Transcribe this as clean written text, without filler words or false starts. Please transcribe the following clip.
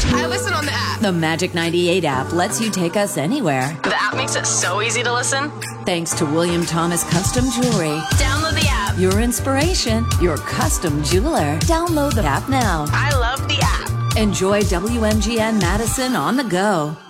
I listen on the app. The Magic 98 app lets you take us anywhere. The app makes it so easy to listen. Thanks to William Thomas Custom Jewelry. Download the app. Your inspiration, your custom jeweler. Download the app now. I love the app. Enjoy WMGN Madison on the go.